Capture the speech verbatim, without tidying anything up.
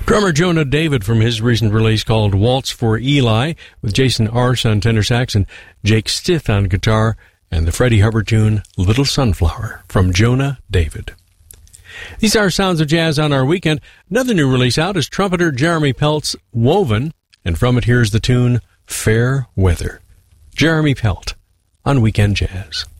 Drummer Jonah David from his recent release called Waltz for Eli, with Jason Arce on tenor sax and Jake Stith on guitar, and the Freddie Hubbard tune Little Sunflower from Jonah David. These are Sounds of Jazz on our weekend. Another new release out is trumpeter Jeremy Pelt's Woven, and from it here's the tune Fair Weather. Jeremy Pelt on Weekend Jazz.